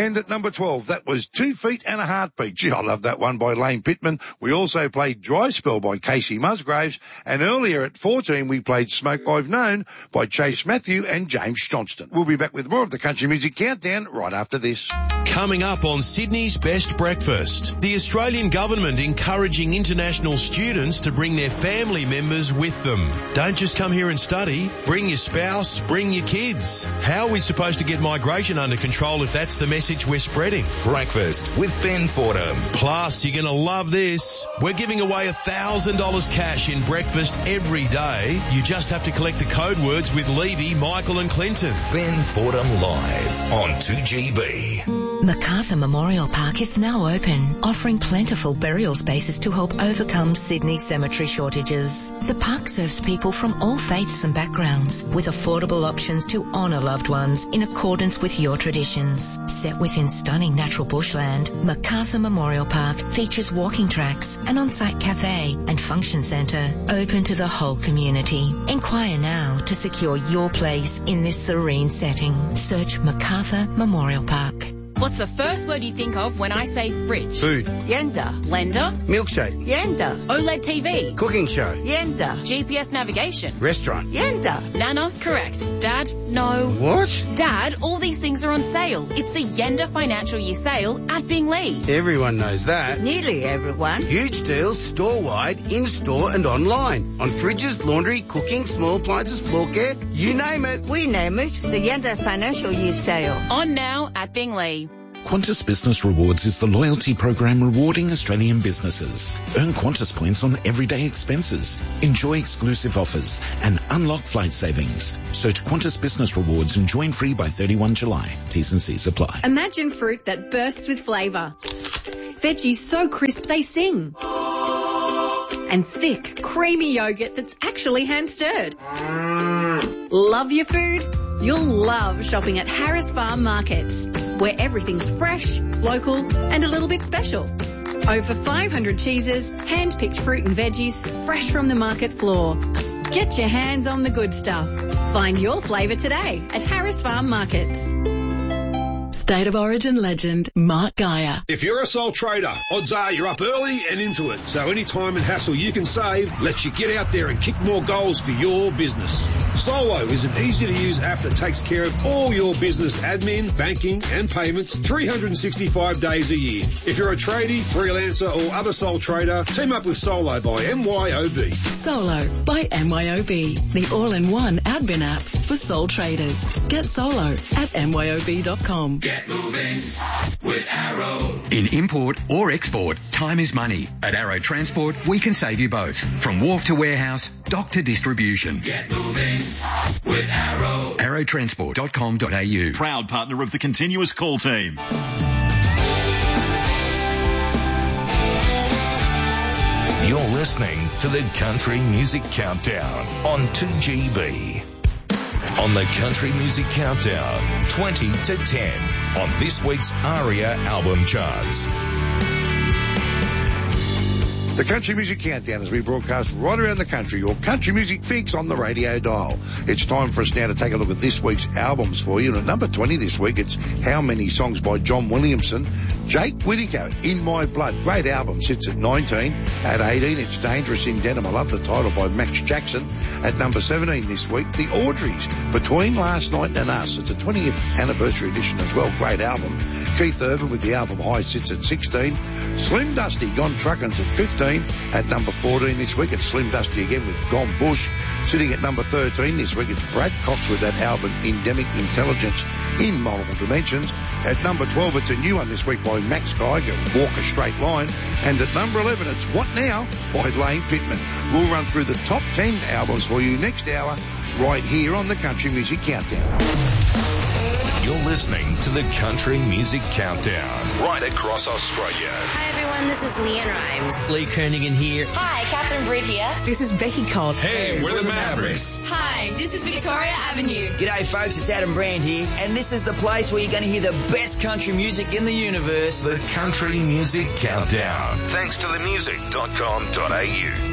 And at number 12, that was 2 Feet and a Heartbeat. Gee, I love that one by Lane Pittman. We also played Dry Spell by Casey Musgraves. And earlier at 14, we played Smoke I've Known by Chase Matthew and James Johnston. We'll be back with more of the Country Music Countdown right after this. Coming up on Sydney's Best Breakfast, the Australian government encouraging international students to bring their family members with them. Don't just come here and study. Bring your spouse, bring your kids. How are we supposed to get migration under control if that's the message we're spreading? Breakfast with Ben Fordham. Plus, you're going to love this. We're giving away $1,000 cash in breakfast every day. You just have to collect the code words with Levy, Michael and Clinton. Ben Fordham live on 2GB. Macarthur Memorial Park is now open, offering plentiful burial spaces to help overcome Sydney's cemetery shortages. The park serves people from all faiths and backgrounds, with affordable options to honour loved ones in accordance with your traditions. Set within stunning natural bushland, Macarthur Memorial Park features walking tracks, an on-site cafe and function centre open to the whole community. Inquire now to secure your place in this serene setting. Search Macarthur Memorial Park. What's the first word you think of when I say fridge? Food. Yenda. Blender. Milkshake. Yenda. OLED TV. Cooking show. Yenda. GPS navigation. Restaurant. Yenda. Nana, correct. Dad, no. What? Dad, all these things are on sale. It's the Yenda Financial Year Sale at Binglee. Everyone knows that. Nearly everyone. Huge deals store-wide, in-store and online. On fridges, laundry, cooking, small appliances, floor care, you name it. We name it the Yenda Financial Year Sale. On now at Binglee. Qantas Business Rewards is the loyalty program rewarding Australian businesses. Earn Qantas points on everyday expenses. Enjoy exclusive offers and unlock flight savings. Search Qantas Business Rewards and join free by 31 July. T's and C's apply. Imagine fruit that bursts with flavour. Veggies so crisp they sing. And thick, creamy yogurt that's actually hand-stirred. Love your food? You'll love shopping at Harris Farm Markets, where everything's fresh, local and a little bit special. Over 500 cheeses, hand-picked fruit and veggies, fresh from the market floor. Get your hands on the good stuff. Find your flavour today at Harris Farm Markets. State of Origin legend Mark Geyer. If you're a sole trader, odds are you're up early and into it. So any time and hassle you can save lets you get out there and kick more goals for your business. Solo is an easy-to-use app that takes care of all your business admin, banking and payments 365 days a year. If you're a tradie, freelancer or other sole trader, team up with Solo by MYOB. Solo by MYOB, the all-in-one admin app for sole traders. Get Solo at MYOB.com. Get moving with Arrow. In import or export, time is money. At Arrow Transport, we can save you both. From wharf to warehouse, dock to distribution. Get moving with Arrow. Arrowtransport.com.au. Proud partner of the Continuous Call team. You're listening to the Country Music Countdown on 2GB. On the Country Music Countdown, 20 to 10 on this week's ARIA album charts. The Country Music Countdown as we broadcast right around the country, your country music fix on the radio dial. It's time for us now to take a look at this week's albums for you. And at number 20 this week, it's How Many Songs by John Williamson. Jake Whittaker, In My Blood. Great album, sits at 19. At 18, it's Dangerous in Denim. I love the title by Max Jackson. At number 17 this week, The Audreys, Between Last Night and Us. It's a 20th anniversary edition as well. Great album. Keith Urban with the album High sits at 16. Slim Dusty, Gone Truckin's at 15. At number 14 this week, it's Slim Dusty again with Gone Bush. Sitting at number 13 this week, it's Brad Cox with that album Endemic Intelligence in Multiple Dimensions. At number 12, it's a new one this week by Max Geiger, Walk a Straight Line. And at number 11, it's What Now by Lane Pittman. We'll run through the top 10 albums for you next hour right here on the Country Music Countdown. You're listening to the Country Music Countdown right across Australia. Hi everyone, this is Leanne Rimes. Lee Kernigan here. Hi, Catherine Britt here. This is Becky Cole. Hey, we're the Mavericks. Hi, this is Victoria Avenue. G'day folks, it's Adam Brand here, and this is the place where you're going to hear the best country music in the universe. The Country Music Countdown. Thanks to themusic.com.au.